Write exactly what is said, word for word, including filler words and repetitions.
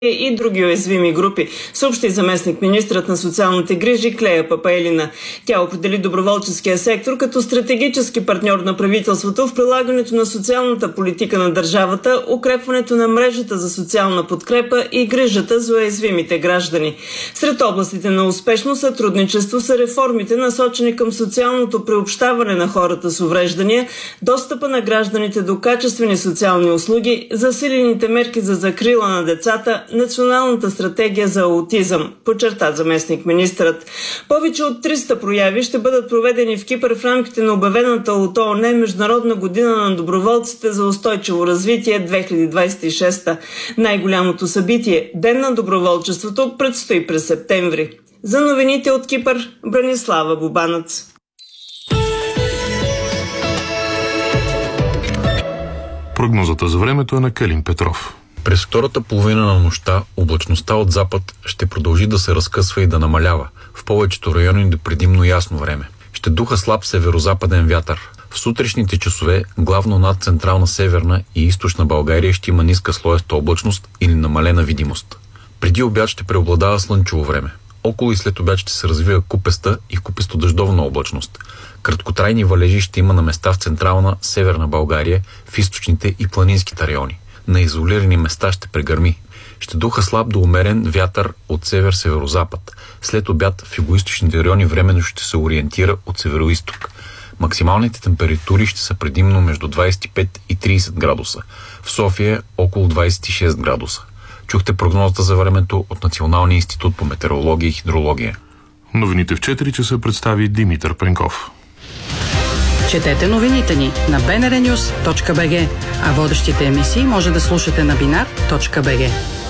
и други уязвими групи, съобщи заместник министърът на социалните грижи Клея Папаелина. Тя определи доброволческия сектор като стратегически партньор на правителството в прилагането на социалната политика на държавата, укрепването на мрежата за социална подкрепа и грижата за уязвимите граждани. Сред областите на успешно сътрудничество са реформите, насочени към социалното приобщаване на хората с увреждания, достъпа на гражданите до качествени социални услуги, засилените мерки за закрила на децата, Националната стратегия за аутизъм, подчерта заместник министърът. Повече от триста прояви ще бъдат проведени в Кипър в рамките на обявената от ООН Международна година на доброволците за устойчиво развитие две хиляди двадесет и шеста. Най-голямото събитие – Ден на доброволчеството, предстои през септември. За новините от Кипър, Бранислава Бубанец. Прогнозата за времето е на Калин Петров. През втората половина на нощта облачността от запад ще продължи да се разкъсва и да намалява. В повечето райони до предимно ясно време. Ще духа слаб северо-западен вятър. В сутрешните часове, главно над централна, северна и източна България, ще има ниска слоеста облачност или намалена видимост. Преди обяд ще преобладава слънчево време. Около и след обяд ще се развива купеста и купесто-дъждовна облачност. Краткотрайни валежи ще има на места в централна, северна България, в източните и планинските райони. На изолирани места ще прегърми. Ще духа слаб до умерен вятър от север-северозапад. След обяд в югоизточните райони временно ще се ориентира от североизток. Максималните температури ще са предимно между двадесет и пет и тридесет градуса. В София около двадесет и шест градуса. Чухте прогнозата за времето от Националния институт по метеорология и хидрология. Новините в четири часа представи Димитър Пенков. Четете новините ни на би ен ар нюз точка би джи, а водещите емисии може да слушате на бинар точка би джи.